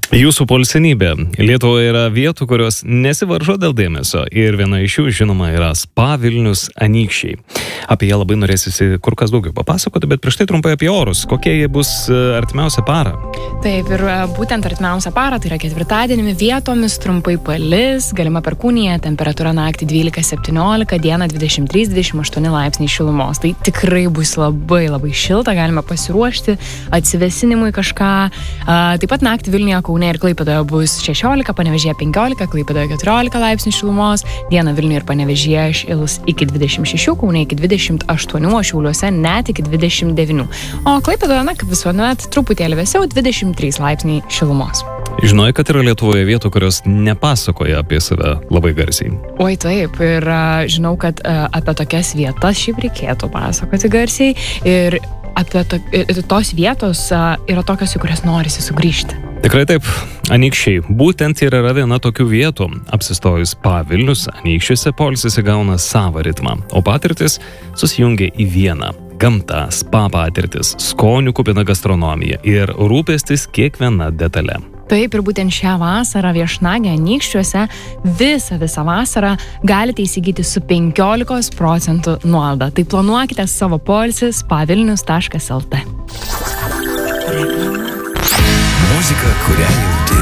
Jūsų poilsienybė. Lietuvoje yra vietų, kurios nesivaržo dėl dėmesio ir viena iš jų, žinoma, yra Spa Vilnius Anykščiai. Apie ją labai norėsisi kur kas daugiau papasakoti, bet prieš tai trumpai apie orus. Kokie jie bus artimiausią parą? Taip, ir būtent artimiausią parą, tai yra ketvirtadienį, vietomis trumpai palis, galima perkūnija, temperatūra naktį 12-17, dieną 23-28 laipsniai šilumos. Tai tikrai bus labai šilta, galima pasiruošti atsivėsinimui kažką. Taip pat naktį Vilniuje, Kaune ir Klaipėdoje bus 16, Panevėžyje 15, Klaipėdoje 14 laipsnių šilumos, dieną Vilniuje ir Panevėžyje šils iki 26, Kaune iki 28, o Šiauliuose net iki 29. O Klaipėdoje, kaip visuomet, truputėlį vėsiau 23 laipsniai šilumos. Žinojai, kad yra Lietuvoje vietų, kurios nepasakoja apie save labai garsiai? Oi, taip, ir žinau, kad apie tokias vietas šiaip reikėtų pasakoti garsiai ir apie tos vietos yra tokios, į kurias norisi sugrįžti. Tikrai taip, Anykščiai būtent ir yra viena tokių vietų. Apsistojus Spa Vilnius Anykščiuose poilsis įgauna savo ritmą, o patirtis susijungia į vieną. Gamta, spa patirtis, skonių kupina gastronomija ir rūpestis kiekviena detale. Taip, ir būtent šią vasarą Viešnagė Anykščiuose visą vasarą galite įsigyti su 15% nuolaida. Tai planuokite savo poilsį spavilnius.lt. Muzika, kurią jauti.